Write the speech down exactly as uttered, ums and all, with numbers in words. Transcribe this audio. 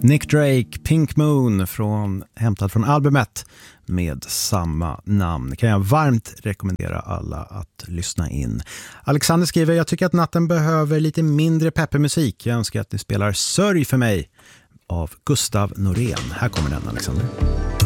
Nick Drake, Pink Moon, från, hämtad från albumet med samma namn. Kan jag varmt rekommendera alla att lyssna in. Alexander skriver, jag tycker att natten behöver lite mindre peppermusik. Jag önskar att ni spelar Sörj för mig av Gustav Norén. Här kommer den, Alexander.